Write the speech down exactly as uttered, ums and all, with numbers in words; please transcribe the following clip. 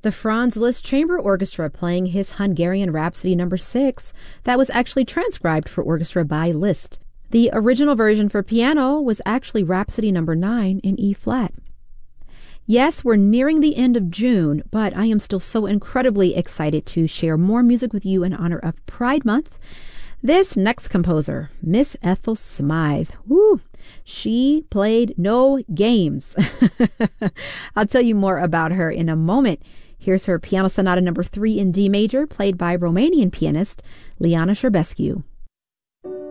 the Franz Liszt Chamber Orchestra playing his Hungarian Rhapsody number six that was actually transcribed for orchestra by Liszt. The original version for piano was actually Rhapsody number nine in E flat. Yes, we're nearing the end of June, but I am still so incredibly excited to share more music with you in honor of Pride Month. This next composer, Miss Ethel Smythe, woo, she played no games. I'll tell you more about her in a moment. Here's her Piano Sonata number three in D major, played by Romanian pianist Liana Șerbescu.